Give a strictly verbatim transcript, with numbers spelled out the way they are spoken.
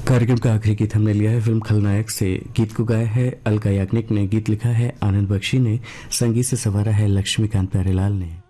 कार्यक्रम का आखिरी गीत हमने लिया है फिल्म खलनायक से। गीत को गाया है अलका याग्निक ने, गीत लिखा है आनंद बख्शी ने, संगीत से संवारा है लक्ष्मीकांत प्यारेलाल ने।